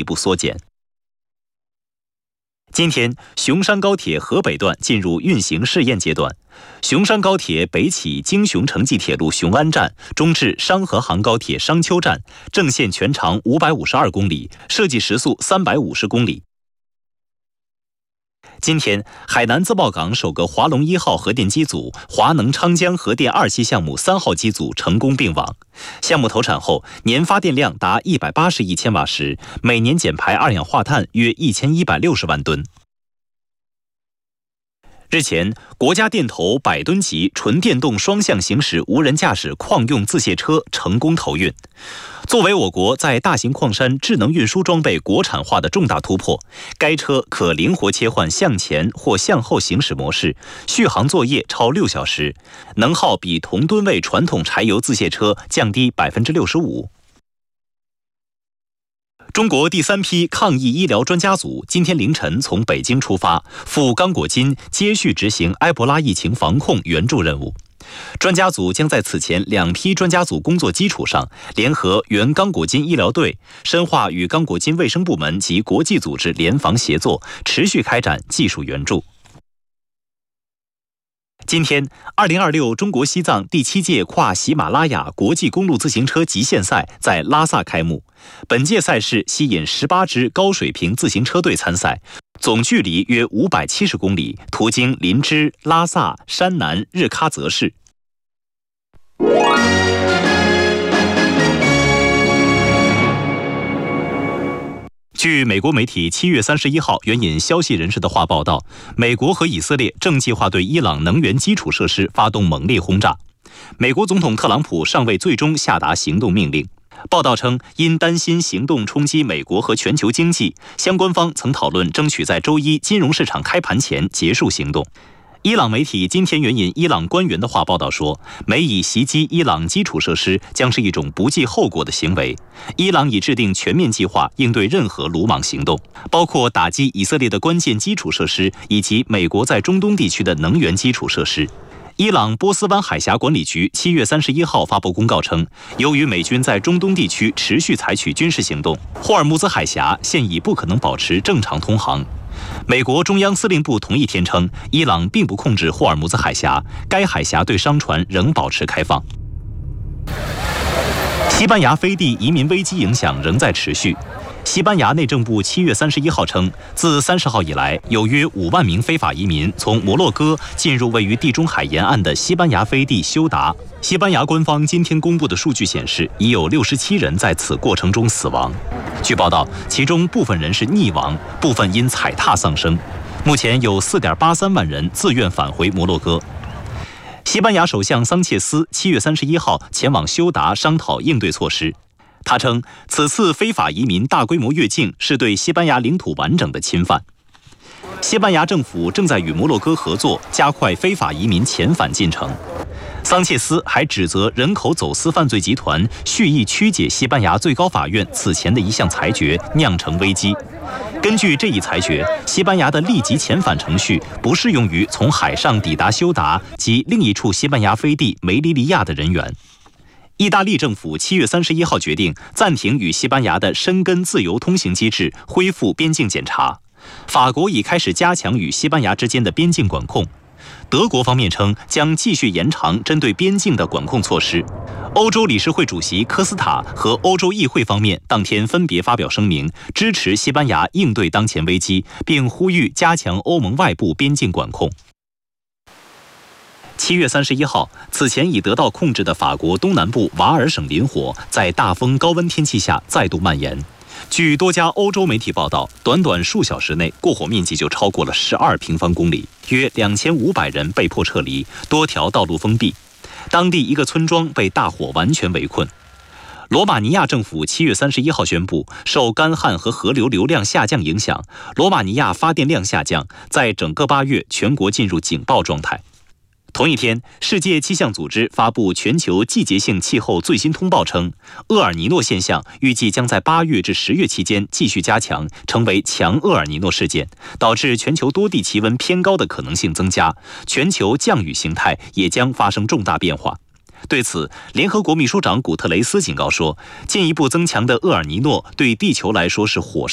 一步缩减。今天，雄山高铁河北段进入运行试验阶段。雄山高铁北起京雄城际铁路雄安站，中至商河杭高铁商丘站，正线全长552公里，设计时速350公里。今天，海南自贸港首个华龙1号核电机组、华能昌江核电2期项目3号机组成功并网。项目投产后，年发电量达180亿千瓦时，每年减排二氧化碳约1160万吨。日前，国家电投100吨级纯电动双向行驶无人驾驶矿用自卸车成功投运。作为我国在大型矿山智能运输装备国产化的重大突破，该车可灵活切换向前或向后行驶模式，续航作业超6小时，能耗比同吨位传统柴油自卸车降低65%。中国第3批抗疫医疗专家组今天凌晨从北京出发，赴刚果金接续执行埃博拉疫情防控援助任务。专家组将在此前2批专家组工作基础上，联合原刚果金医疗队，深化与刚果金卫生部门及国际组织联防协作，持续开展技术援助。今天，2026中国西藏第7届跨喜马拉雅国际公路自行车极限赛在拉萨开幕。本届赛事吸引18支高水平自行车队参赛，总距离约570公里，途经林芝、拉萨、山南、日喀则市。据美国媒体7月31号援引消息人士的话报道，美国和以色列正计划对伊朗能源基础设施发动猛烈轰炸。美国总统特朗普尚未最终下达行动命令。报道称，因担心行动冲击美国和全球经济，相关方曾讨论争取在周一金融市场开盘前结束行动。伊朗媒体今天援引伊朗官员的话报道说，美以袭击伊朗基础设施将是一种不计后果的行为。伊朗已制定全面计划应对任何鲁莽行动，包括打击以色列的关键基础设施以及美国在中东地区的能源基础设施。伊朗波斯湾海峡管理局7月31号发布公告称，由于美军在中东地区持续采取军事行动，霍尔木兹海峡现已不可能保持正常通航。美国中央司令部同一天称，伊朗并不控制霍尔木兹海峡，该海峡对商船仍保持开放。西班牙飞地移民危机影响仍在持续。西班牙内政部7月31号称，自30号以来，有约5万名非法移民从摩洛哥进入位于地中海沿岸的西班牙飞地休达。西班牙官方今天公布的数据显示，已有67人在此过程中死亡。据报道，其中部分人是溺亡，部分因踩踏丧生。目前有4.83万人自愿返回摩洛哥。西班牙首相桑切斯7月31号前往休达商讨应对措施。他称，此次非法移民大规模越境是对西班牙领土完整的侵犯。西班牙政府正在与摩洛哥合作，加快非法移民遣返进程。桑切斯还指责人口走私犯罪集团蓄意曲解西班牙最高法院此前的一项裁决，酿成危机。根据这一裁决，西班牙的立即遣返程序不适用于从海上抵达休达及另一处西班牙飞地梅利利亚的人员。意大利政府7月31号决定暂停与西班牙的申根自由通行机制，恢复边境检查。法国已开始加强与西班牙之间的边境管控。德国方面称将继续延长针对边境的管控措施。欧洲理事会主席科斯塔和欧洲议会方面当天分别发表声明，支持西班牙应对当前危机，并呼吁加强欧盟外部边境管控。7月31号，此前已得到控制的法国东南部瓦尔省林火在大风高温天气下再度蔓延。据多家欧洲媒体报道，短短数小时内，过火面积就超过了12平方公里，约2500人被迫撤离，多条道路封闭。当地一个村庄被大火完全围困。罗马尼亚政府7月31号宣布，受干旱和河流流量下降影响，罗马尼亚发电量下降，在整个8月全国进入警报状态。同一天，世界气象组织发布全球季节性气候最新通报称，厄尔尼诺现象预计将在8月至10月期间继续加强，成为强厄尔尼诺事件，导致全球多地气温偏高的可能性增加，全球降雨形态也将发生重大变化。对此，联合国秘书长古特雷斯警告说，进一步增强的厄尔尼诺对地球来说是火